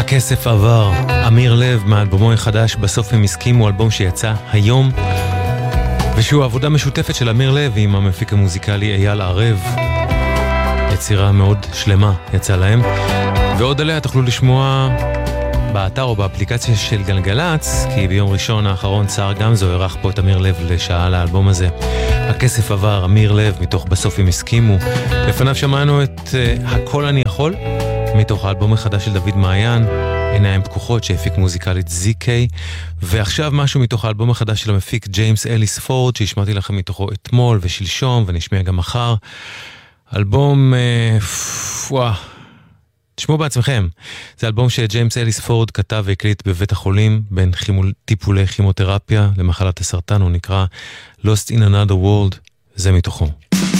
הכסף עבר, אמיר לב מהאלבומו החדש בסוף הם הסכימו, אלבום שיצא היום ושהוא עבודה משותפת של אמיר לב עם המפיק המוזיקלי אייל ערב. יצירה מאוד שלמה יצא להם, ועוד עליה תוכלו לשמוע באתר או באפליקציה של גלגלץ, כי ביום ראשון האחרון צער גמזו ערך פה את אמיר לב לשעה לאלבום הזה. הכסף עבר, אמיר לב מתוך בסוף הם הסכימו. לפניו שמענו את הכל אני יכול מתוך האלבום החדש של דוד מעיין, עיניים פקוחות שהפיק מוזיקלית ZK, ועכשיו משהו מתוך האלבום החדש של המפיק ג'יימס אליס פורד שהשמעתי לכם מתוכו אתמול ושלשום ונשמע גם מחר. אלבום תשמעו בעצמכם, זה אלבום שג'יימס אליס פורד כתב והקליט בבית החולים בין טיפולי כימותרפיה למחלת הסרטן, הוא נקרא Lost in Another World, זה מתוכו.